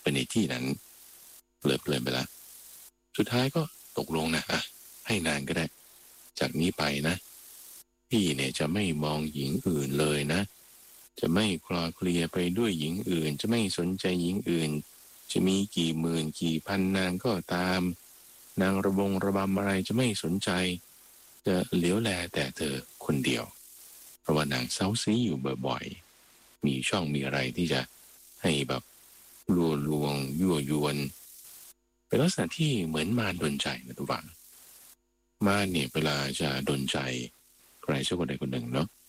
ในที่นั้นเพลิดเพลินไปละสุดท้ายก็ตกลงนะให้นางก็ได้จากนี้ไปนะพี่เนี่ยจะไม่มองหญิงอื่นเลยนะจะไม่คลอเคลียไปด้วยหญิงอื่นจะไม่สนใจหญิงอื่นจะมีกี่หมื่นกี่พันนางก็ตามนางระบำอะไรจะไม่สนใจจะเหลียวแลแต่เธอคนเดียวเพราะว่านางเซ้าซี้อยู่บ่อยๆมีช่องมีอะไรที่จะให้แบบลวงยั่วยวนเป็นลักษณะที่เหมือนมารดลใจนะทุกฝังมารเนี่ยเวลาจะดลใจใครสักคนใดคนหนึ่งเนาะ